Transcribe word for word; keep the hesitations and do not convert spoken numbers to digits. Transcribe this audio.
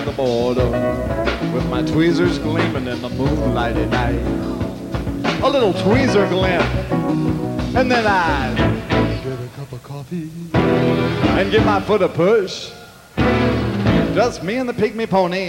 the border with my tweezers gleaming in the moonlighted night. A little tweezer glim, and then I get a cup of coffee and give my foot a push. Just me and the pygmy pony